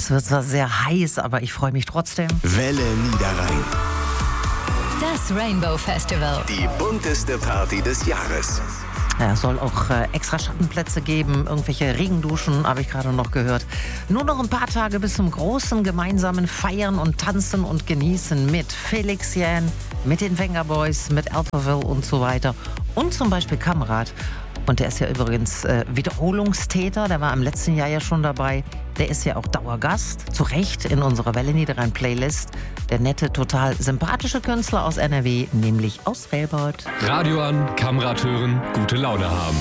Es wird zwar sehr heiß, aber ich freue mich trotzdem. Welle Niederrhein. Das Rainbow Festival. Die bunteste Party des Jahres. Ja, es soll auch extra Schattenplätze geben, irgendwelche Regenduschen, habe ich gerade noch gehört. Nur noch ein paar Tage bis zum großen gemeinsamen Feiern und Tanzen und Genießen mit Felix Jähn, mit den Vengaboys, mit Alphaville und so weiter. Und zum Beispiel Kamrat. Und der ist ja übrigens Wiederholungstäter, der war im letzten Jahr ja schon dabei. Der ist ja auch Dauergast, zu Recht in unserer Welle Niederrhein Playlist. Der nette, total sympathische Künstler aus NRW, nämlich aus Velbert. Radio an, Kamrat hören, gute Laune haben.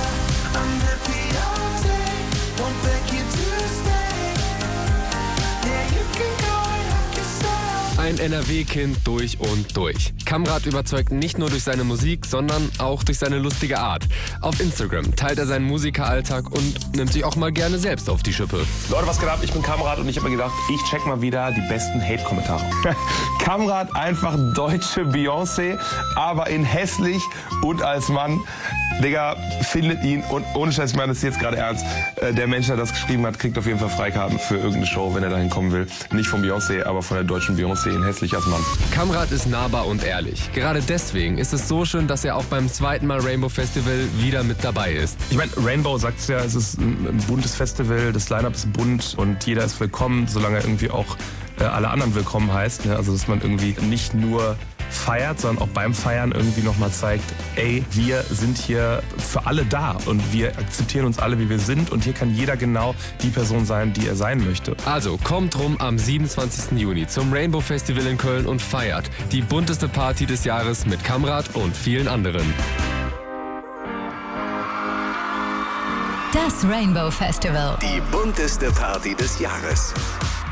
Ein NRW-Kind durch und durch. Kamrat überzeugt nicht nur durch seine Musik, sondern auch durch seine lustige Art. Auf Instagram teilt er seinen Musikeralltag und nimmt sich auch mal gerne selbst auf die Schippe. Leute, was geht ab? Ich bin Kamrat und ich habe mir gedacht, ich check mal wieder die besten Hate-Kommentare. Kamrat einfach deutsche Beyoncé, aber in hässlich und als Mann. Digga, findet ihn und ohne Scheiß, ich meine das ist jetzt gerade ernst. Der Mensch, der das geschrieben hat, kriegt auf jeden Fall Freikarten für irgendeine Show, wenn er dahin kommen will. Nicht von Beyoncé, aber von der deutschen Beyoncé in hässlich als Mann. Kamrat ist nahbar und ehrlich. Gerade deswegen ist es so schön, dass er auch beim zweiten Mal Rainbow Festival wieder mit dabei ist. Ich meine, Rainbow sagt es ja, es ist ein buntes Festival, das Line-Up ist bunt und jeder ist willkommen, solange er irgendwie auch alle anderen willkommen heißt. Ne? Also, dass man irgendwie nicht nur feiert, sondern auch beim Feiern irgendwie nochmal zeigt, ey, wir sind hier für alle da und wir akzeptieren uns alle, wie wir sind und hier kann jeder genau die Person sein, die er sein möchte. Also kommt rum am 27. Juni zum Rainbow Festival in Köln und feiert die bunteste Party des Jahres mit Kamrat und vielen anderen. Das Rainbow Festival. Die bunteste Party des Jahres.